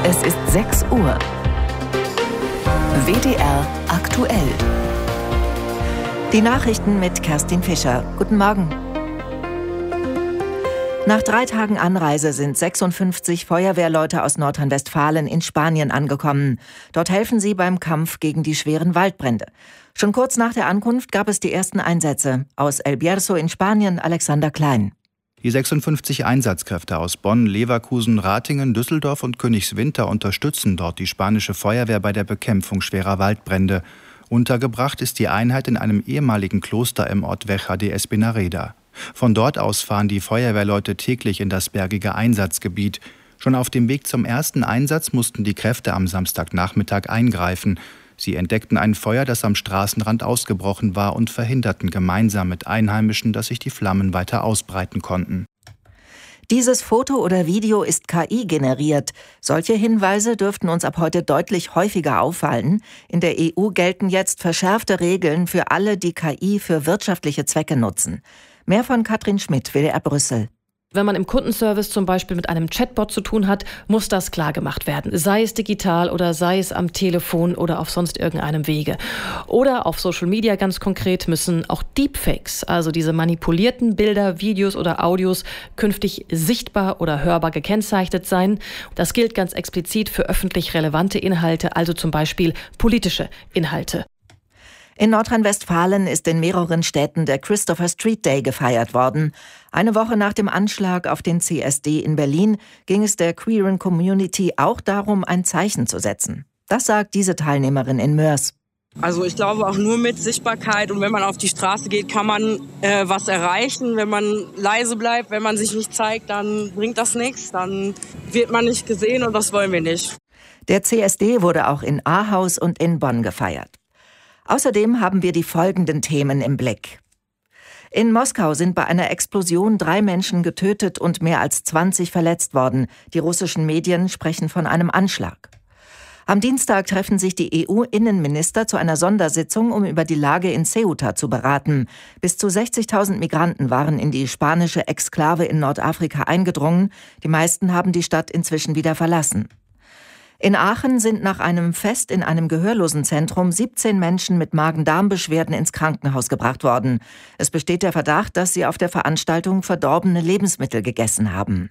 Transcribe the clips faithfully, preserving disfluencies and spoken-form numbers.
Es ist sechs Uhr. W D R aktuell. Die Nachrichten mit Kerstin Fischer. Guten Morgen. Nach drei Tagen Anreise sind sechsundfünfzig Feuerwehrleute aus Nordrhein-Westfalen in Spanien angekommen. Dort helfen sie beim Kampf gegen die schweren Waldbrände. Schon kurz nach der Ankunft gab es die ersten Einsätze. Aus El Bierzo in Spanien, Alexander Klein. Die sechsundfünfzig Einsatzkräfte aus Bonn, Leverkusen, Ratingen, Düsseldorf und Königswinter unterstützen dort die spanische Feuerwehr bei der Bekämpfung schwerer Waldbrände. Untergebracht ist die Einheit in einem ehemaligen Kloster im Ort Veja de Espinareda. Von dort aus fahren die Feuerwehrleute täglich in das bergige Einsatzgebiet. Schon auf dem Weg zum ersten Einsatz mussten die Kräfte am Samstagnachmittag eingreifen. Sie entdeckten ein Feuer, das am Straßenrand ausgebrochen war, und verhinderten gemeinsam mit Einheimischen, dass sich die Flammen weiter ausbreiten konnten. Dieses Foto oder Video ist K I generiert. Solche Hinweise dürften uns ab heute deutlich häufiger auffallen. In der E U gelten jetzt verschärfte Regeln für alle, die K I für wirtschaftliche Zwecke nutzen. Mehr von Katrin Schmidt, W D R Brüssel. Wenn man im Kundenservice zum Beispiel mit einem Chatbot zu tun hat, muss das klar gemacht werden. Sei es digital oder sei es am Telefon oder auf sonst irgendeinem Wege. Oder auf Social Media ganz konkret müssen auch Deepfakes, also diese manipulierten Bilder, Videos oder Audios, künftig sichtbar oder hörbar gekennzeichnet sein. Das gilt ganz explizit für öffentlich relevante Inhalte, also zum Beispiel politische Inhalte. In Nordrhein-Westfalen ist in mehreren Städten der Christopher Street Day gefeiert worden. Eine Woche nach dem Anschlag auf den C S D in Berlin ging es der queeren Community auch darum, ein Zeichen zu setzen. Das sagt diese Teilnehmerin in Moers. Also ich glaube auch nur mit Sichtbarkeit, und wenn man auf die Straße geht, kann man äh, was erreichen. Wenn man leise bleibt, wenn man sich nicht zeigt, dann bringt das nichts, dann wird man nicht gesehen, und das wollen wir nicht. Der C S D wurde auch in Ahaus und in Bonn gefeiert. Außerdem haben wir die folgenden Themen im Blick. In Moskau sind bei einer Explosion drei Menschen getötet und mehr als zwanzig verletzt worden. Die russischen Medien sprechen von einem Anschlag. Am Dienstag treffen sich die E U-Innenminister zu einer Sondersitzung, um über die Lage in Ceuta zu beraten. Bis zu sechzigtausend Migranten waren in die spanische Exklave in Nordafrika eingedrungen. Die meisten haben die Stadt inzwischen wieder verlassen. In Aachen sind nach einem Fest in einem Gehörlosenzentrum siebzehn Menschen mit Magen-Darm-Beschwerden ins Krankenhaus gebracht worden. Es besteht der Verdacht, dass sie auf der Veranstaltung verdorbene Lebensmittel gegessen haben.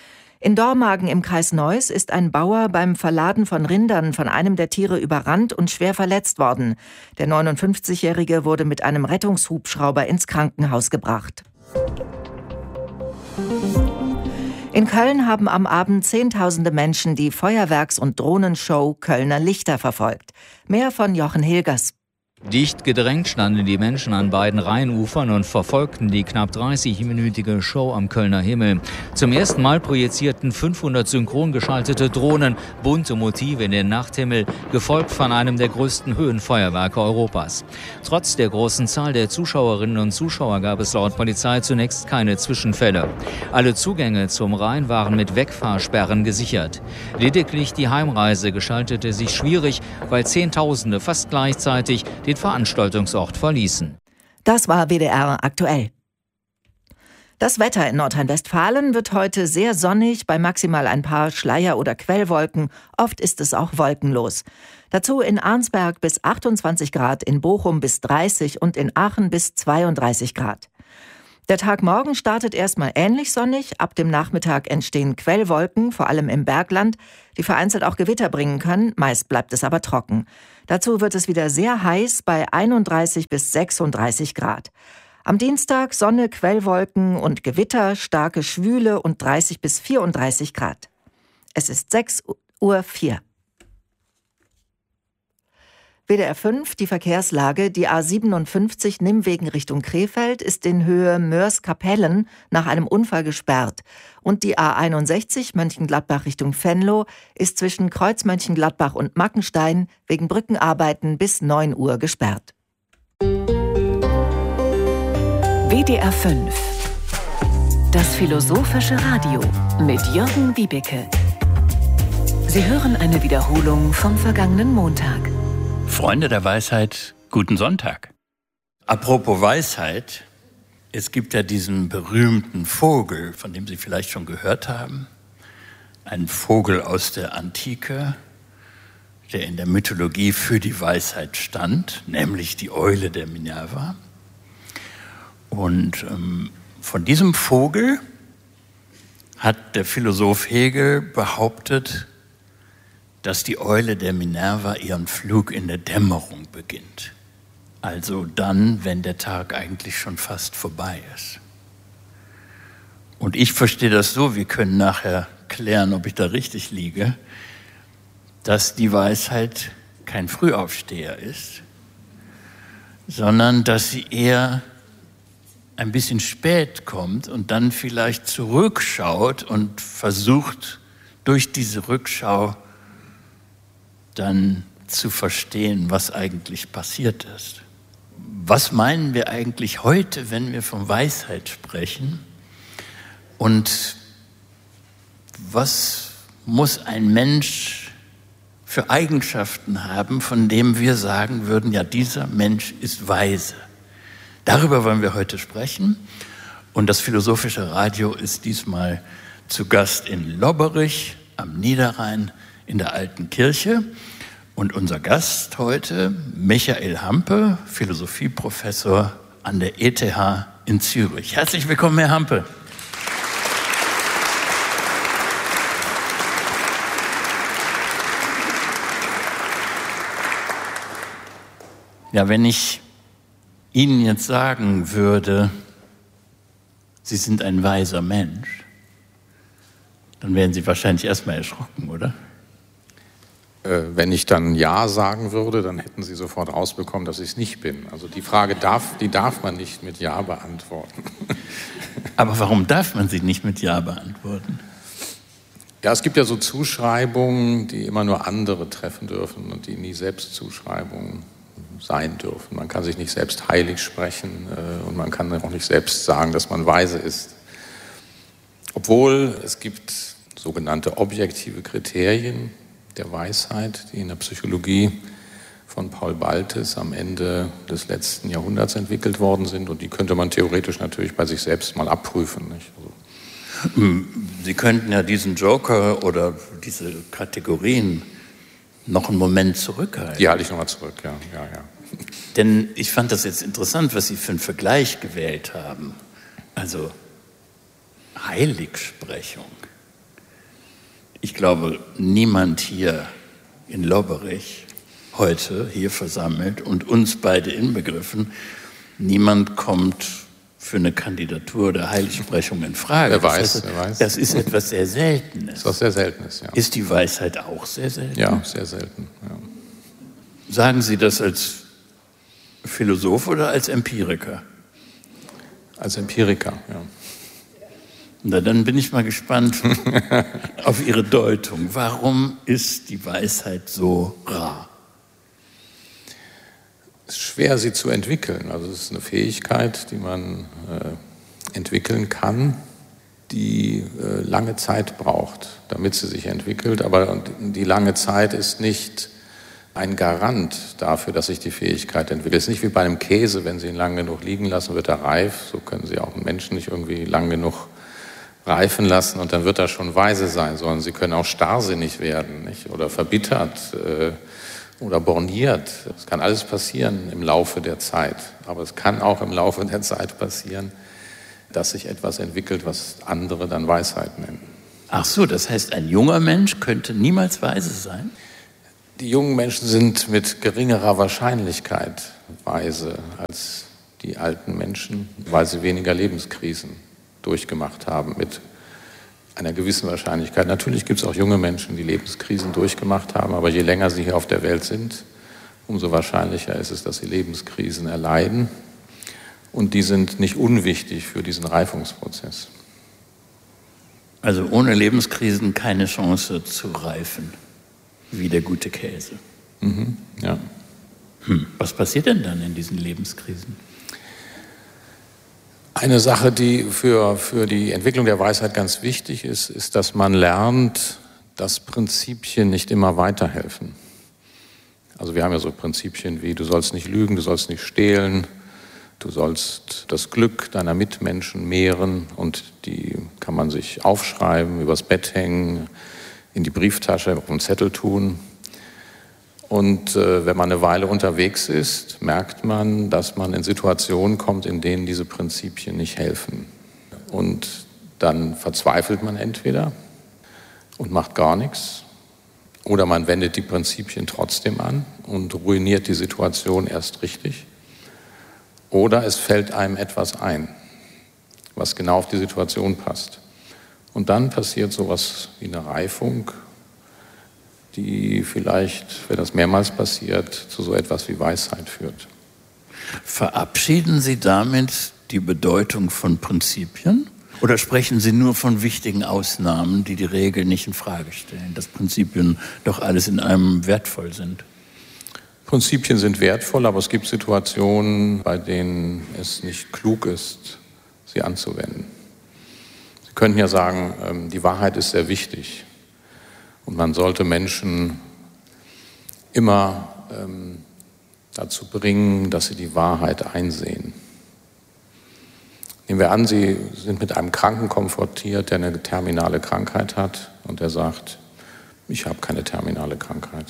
In Dormagen im Kreis Neuss ist ein Bauer beim Verladen von Rindern von einem der Tiere überrannt und schwer verletzt worden. Der neunundfünfzigjährige wurde mit einem Rettungshubschrauber ins Krankenhaus gebracht. In Köln haben am Abend Zehntausende Menschen die Feuerwerks- und Drohnenshow Kölner Lichter verfolgt. Mehr von Jochen Hilgers. Dicht gedrängt standen die Menschen an beiden Rheinufern und verfolgten die knapp dreißigminütige Show am Kölner Himmel. Zum ersten Mal projizierten fünfhundert synchron geschaltete Drohnen bunte Motive in den Nachthimmel, gefolgt von einem der größten Höhenfeuerwerke Europas. Trotz der großen Zahl der Zuschauerinnen und Zuschauer gab es laut Polizei zunächst keine Zwischenfälle. Alle Zugänge zum Rhein waren mit Wegfahrsperren gesichert. Lediglich die Heimreise gestaltete sich schwierig, weil Zehntausende fast gleichzeitig den Veranstaltungsort verließen. Das war W D R aktuell. Das Wetter in Nordrhein-Westfalen wird heute sehr sonnig, bei maximal ein paar Schleier- oder Quellwolken. Oft ist es auch wolkenlos. Dazu in Arnsberg bis achtundzwanzig Grad, in Bochum bis dreißig und in Aachen bis zweiunddreißig Grad. Der Tag morgen startet erstmal ähnlich sonnig. Ab dem Nachmittag entstehen Quellwolken, vor allem im Bergland, die vereinzelt auch Gewitter bringen können. Meist bleibt es aber trocken. Dazu wird es wieder sehr heiß bei einunddreißig bis sechsunddreißig Grad. Am Dienstag Sonne, Quellwolken und Gewitter, starke Schwüle und dreißig bis vierunddreißig Grad. Es ist sechs Uhr vier. W D R fünf, die Verkehrslage. Die A siebenundfünfzig Nimwegen Richtung Krefeld ist in Höhe Moers-Kapellen nach einem Unfall gesperrt. Und die A einundsechzig Mönchengladbach Richtung Venlo ist zwischen Kreuz Mönchengladbach und Mackenstein wegen Brückenarbeiten bis neun Uhr gesperrt. W D R fünf. Das philosophische Radio mit Jürgen Wiebeke. Sie hören eine Wiederholung vom vergangenen Montag. Freunde der Weisheit, guten Sonntag. Apropos Weisheit, es gibt ja diesen berühmten Vogel, von dem Sie vielleicht schon gehört haben. ein Vogel aus der Antike, der in der Mythologie für die Weisheit stand, nämlich die Eule der Minerva. Und ähm, von diesem Vogel hat der Philosoph Hegel behauptet, dass die Eule der Minerva ihren Flug in der Dämmerung beginnt. Also dann, wenn der Tag eigentlich schon fast vorbei ist. Und ich verstehe das so, wir können nachher klären, ob ich da richtig liege, dass die Weisheit kein Frühaufsteher ist, sondern dass sie eher ein bisschen spät kommt und dann vielleicht zurückschaut und versucht, durch diese Rückschau dann zu verstehen, was eigentlich passiert ist. Was meinen wir eigentlich heute, wenn wir von Weisheit sprechen? Und was muss ein Mensch für Eigenschaften haben, von dem wir sagen würden, ja, dieser Mensch ist weise? Darüber wollen wir heute sprechen. Und das Philosophische Radio ist diesmal zu Gast in Lobberich am Niederrhein in der Alten Kirche. Und unser Gast heute, Michael Hampe, Philosophieprofessor an der E T H in Zürich. Herzlich willkommen, Herr Hampe. Ja, wenn ich Ihnen jetzt sagen würde, Sie sind ein weiser Mensch, dann wären Sie wahrscheinlich erstmal erschrocken, oder? Äh, wenn ich dann Ja sagen würde, dann hätten Sie sofort rausbekommen, dass ich es nicht bin. Also die Frage darf, die darf man nicht mit Ja beantworten. Aber warum darf man sie nicht mit Ja beantworten? Ja, es gibt ja so Zuschreibungen, die immer nur andere treffen dürfen und die nie Selbstzuschreibungen sein dürfen. Man kann sich nicht selbst heilig sprechen äh, und man kann auch nicht selbst sagen, dass man weise ist. Obwohl es gibt sogenannte objektive Kriterien der Weisheit, die in der Psychologie von Paul Baltes am Ende des letzten Jahrhunderts entwickelt worden sind und die könnte man theoretisch natürlich bei sich selbst mal abprüfen. Nicht? Also Sie könnten ja diesen Joker oder diese Kategorien noch einen Moment zurückhalten. Die halte ich nochmal zurück, ja, ja, ja. Denn ich fand das jetzt interessant, was Sie für einen Vergleich gewählt haben. Also Heiligsprechung. Ich glaube, niemand hier in Lobberich heute hier versammelt und uns beide inbegriffen, niemand kommt für eine Kandidatur der Heiligsprechung in Frage. Wer weiß, das heißt, wer weiß. Das ist etwas sehr Seltenes. Das ist was sehr Seltenes, ja. Ist die Weisheit auch sehr selten? Ja, sehr selten. Ja. Sagen Sie das als Philosoph oder als Empiriker? Als Empiriker, ja. Na, dann bin ich mal gespannt auf Ihre Deutung. Warum ist die Weisheit so rar? Es ist schwer, sie zu entwickeln. Also es ist eine Fähigkeit, die man äh, entwickeln kann, die äh, lange Zeit braucht, damit sie sich entwickelt. Aber die lange Zeit ist nicht ein Garant dafür, dass sich die Fähigkeit entwickelt. Es ist nicht wie bei einem Käse, wenn Sie ihn lang genug liegen lassen, wird er reif. So können Sie auch einen Menschen nicht irgendwie lang genug reifen lassen und dann wird er schon weise sein, sondern Sie können auch starrsinnig werden, nicht? Oder verbittert äh, oder borniert. Das kann alles passieren im Laufe der Zeit. Aber es kann auch im Laufe der Zeit passieren, dass sich etwas entwickelt, was andere dann Weisheit nennen. Ach so, das heißt, ein junger Mensch könnte niemals weise sein? Die jungen Menschen sind mit geringerer Wahrscheinlichkeit weise als die alten Menschen, weil sie weniger Lebenskrisen durchgemacht haben mit einer gewissen Wahrscheinlichkeit. Natürlich gibt es auch junge Menschen, die Lebenskrisen durchgemacht haben, aber je länger sie hier auf der Welt sind, umso wahrscheinlicher ist es, dass sie Lebenskrisen erleiden. Und die sind nicht unwichtig für diesen Reifungsprozess. Also ohne Lebenskrisen keine Chance zu reifen, wie der gute Käse. Mhm, ja. Hm. Was passiert denn dann in diesen Lebenskrisen? Eine Sache, die für, für die Entwicklung der Weisheit ganz wichtig ist, ist, dass man lernt, dass Prinzipien nicht immer weiterhelfen. Also wir haben ja so Prinzipien wie, du sollst nicht lügen, du sollst nicht stehlen, du sollst das Glück deiner Mitmenschen mehren und die kann man sich aufschreiben, übers Bett hängen, in die Brieftasche, auf einen Zettel tun. Und äh, wenn man eine Weile unterwegs ist, merkt man, dass man in Situationen kommt, in denen diese Prinzipien nicht helfen. Und dann verzweifelt man entweder und macht gar nichts, oder man wendet die Prinzipien trotzdem an und ruiniert die Situation erst richtig. Oder es fällt einem etwas ein, was genau auf die Situation passt. Und dann passiert sowas wie eine Reifung, die vielleicht, wenn das mehrmals passiert, zu so etwas wie Weisheit führt. Verabschieden Sie damit die Bedeutung von Prinzipien? Oder sprechen Sie nur von wichtigen Ausnahmen, die die Regel nicht in Frage stellen, dass Prinzipien doch alles in einem wertvoll sind? Prinzipien sind wertvoll, aber es gibt Situationen, bei denen es nicht klug ist, sie anzuwenden. Sie könnten ja sagen, die Wahrheit ist sehr wichtig und man sollte Menschen immer ähm, dazu bringen, dass sie die Wahrheit einsehen. Nehmen wir an, Sie sind mit einem Kranken konfrontiert, der eine terminale Krankheit hat und der sagt, ich habe keine terminale Krankheit.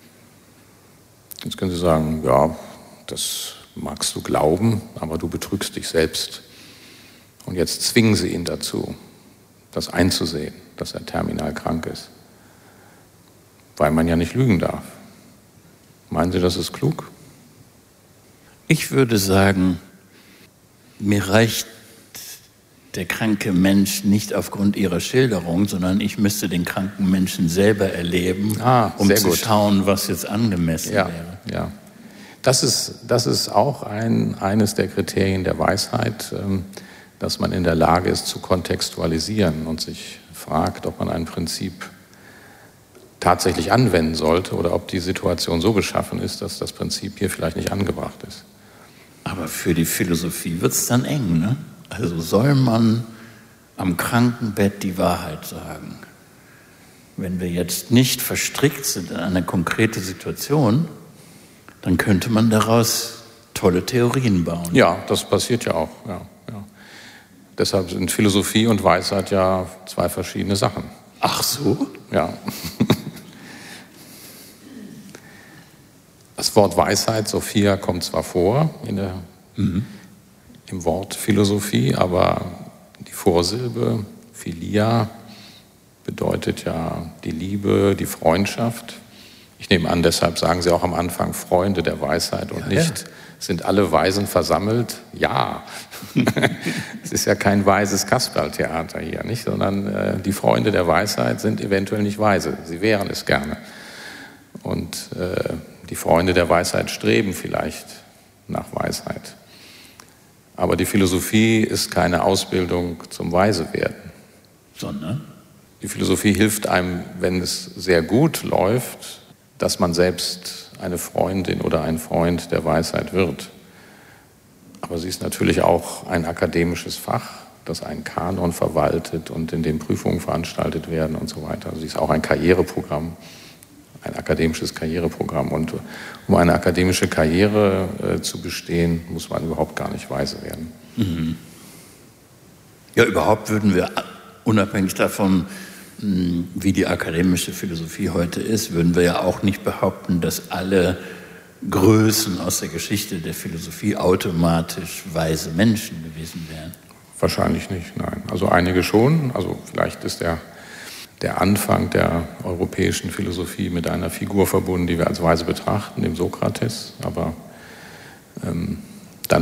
Jetzt können Sie sagen, ja, das magst du glauben, aber du betrügst dich selbst. Und jetzt zwingen Sie ihn dazu, das einzusehen, dass er terminal krank ist. Weil man ja nicht lügen darf. Meinen Sie, das ist klug? Ich würde sagen, mir reicht der kranke Mensch nicht aufgrund Ihrer Schilderung, sondern ich müsste den kranken Menschen selber erleben, ah, um zu gut. schauen, was jetzt angemessen ja, wäre. Ja. Das ist, das ist auch ein, eines der Kriterien der Weisheit, dass man in der Lage ist, zu kontextualisieren und sich fragt, ob man ein Prinzip tatsächlich anwenden sollte oder ob die Situation so beschaffen ist, dass das Prinzip hier vielleicht nicht angebracht ist. Aber für die Philosophie wird es dann eng, ne? Also soll man am Krankenbett die Wahrheit sagen? Wenn wir jetzt nicht verstrickt sind in eine konkrete Situation, dann könnte man daraus tolle Theorien bauen. Ja, das passiert ja auch. Ja, ja. Deshalb sind Philosophie und Weisheit ja zwei verschiedene Sachen. Ach so? Ja. Das Wort Weisheit, Sophia, kommt zwar vor in der, mhm. im Wort Philosophie, aber die Vorsilbe Philia bedeutet ja die Liebe, die Freundschaft. Ich nehme an, deshalb sagen Sie auch am Anfang Freunde der Weisheit und ja, nicht, ja. sind alle Weisen versammelt? Ja. Es ist ja kein weises Kasperltheater hier, nicht? Sondern äh, die Freunde der Weisheit sind eventuell nicht weise. Sie wären es gerne. Und äh, die Freunde der Weisheit streben vielleicht nach Weisheit. Aber die Philosophie ist keine Ausbildung zum Weisewerden. Sondern? Die Philosophie hilft einem, wenn es sehr gut läuft, dass man selbst eine Freundin oder ein Freund der Weisheit wird. Aber sie ist natürlich auch ein akademisches Fach, das einen Kanon verwaltet und in dem Prüfungen veranstaltet werden und so weiter. Also sie ist auch ein Karriereprogramm, ein akademisches Karriereprogramm. Und um eine akademische Karriere äh, zu bestehen, muss man überhaupt gar nicht weise werden. Mhm. Ja, überhaupt würden wir, unabhängig davon, wie die akademische Philosophie heute ist, würden wir ja auch nicht behaupten, dass alle Größen aus der Geschichte der Philosophie automatisch weise Menschen gewesen wären. Wahrscheinlich nicht, nein. Also einige schon. Also vielleicht ist der, der Anfang der europäischen Philosophie mit einer Figur verbunden, die wir als weise betrachten, dem Sokrates. Aber